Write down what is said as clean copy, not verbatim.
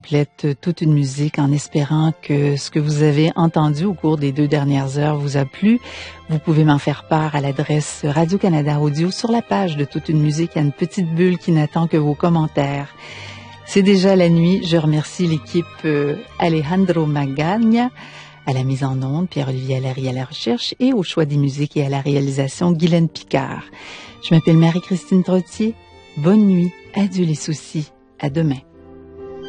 Complète toute une musique en espérant que ce que vous avez entendu au cours des 2 dernières heures vous a plu. Vous pouvez m'en faire part à l'adresse Radio-Canada Audio sur la page de Toute une musique. Il y a une petite bulle qui n'attend que vos commentaires. C'est déjà la nuit. Je remercie l'équipe Alejandro Magagna à la mise en onde, Pierre-Olivier Allary à la recherche et au choix des musiques et à la réalisation, Guylaine Picard. Je m'appelle Marie-Christine Trottier. Bonne nuit. Adieu les soucis. À demain.